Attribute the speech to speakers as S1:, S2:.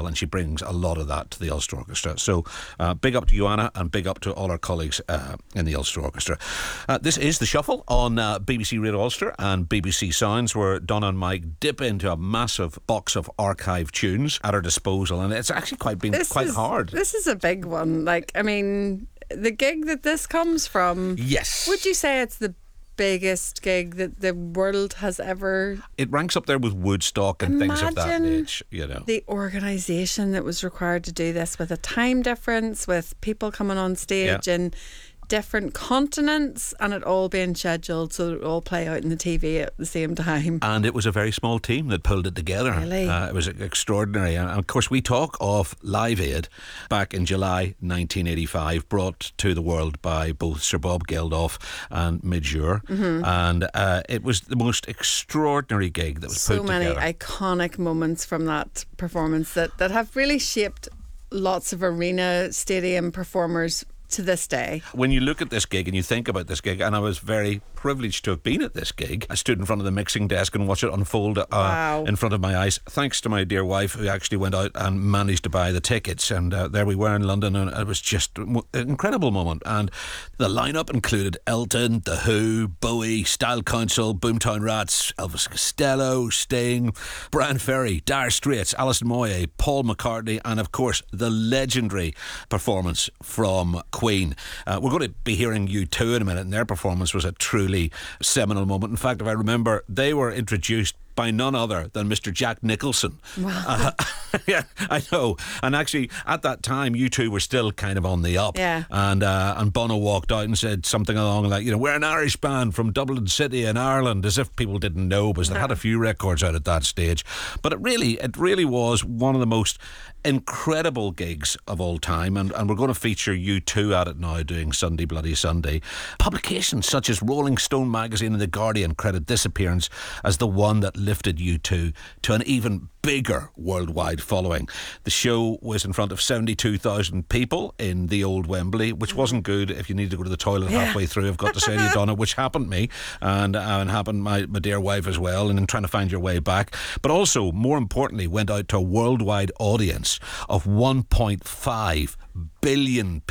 S1: well, and she brings a lot of that to the Ulster Orchestra. So big up to Joanna, and big up to all our colleagues in the Ulster Orchestra. This is The Shuffle on BBC Radio Ulster and BBC Sounds, where Donna and Mike dip into a massive box of archive tunes at our disposal, and it's actually quite hard.
S2: This is a big one. The gig that this comes from,
S1: yes,
S2: would you say it's the biggest gig that the world has ever?
S1: It ranks up there with Woodstock and things of that age,
S2: the organisation that was required to do this, with a time difference, with people coming on stage in different continents, and it all being scheduled so that it all play out in the TV at the same time.
S1: And it was a very small team that pulled it together.
S2: Really?
S1: It was extraordinary. And of course, we talk of Live Aid back in July 1985, brought to the world by both Sir Bob Geldof and Midge Ure. And it was the most extraordinary gig that was put together.
S2: So many iconic moments from that performance that have really shaped lots of arena, stadium performers to this day.
S1: When you look at this gig and you think about this gig, and I was very privileged to have been at this gig, I stood in front of the mixing desk and watched it unfold in front of my eyes, thanks to my dear wife, who actually went out and managed to buy the tickets. And there we were in London, and it was just an incredible moment. And the lineup included Elton, The Who, Bowie, Style Council, Boomtown Rats, Elvis Costello, Sting, Brian Ferry, Dire Straits, Alison Moyet, Paul McCartney, and of course the legendary performance from Queen. We're going to be hearing U2 in a minute, and their performance was a truly seminal moment. In fact, if I remember, they were introduced by none other than Mr. Jack Nicholson.
S2: Wow.
S1: Yeah, I know. And actually, at that time, U2 were still kind of on the up.
S2: Yeah.
S1: And Bono walked out and said something along like, we're an Irish band from Dublin City in Ireland, as if people didn't know, because they had a few records out at that stage. But it really was one of the most incredible gigs of all time, and we're going to feature U2 at it now, doing Sunday Bloody Sunday. Publications such as Rolling Stone magazine and The Guardian credit this appearance as the one that lifted U2 to an even bigger worldwide following. The show was in front of 72,000 people in the old Wembley, which wasn't good if you needed to go to the toilet halfway through, I've got to say to you, Donna, which happened to me and happened my dear wife as well, and then trying to find your way back. But also, more importantly, went out to a worldwide audience of 1.5 billion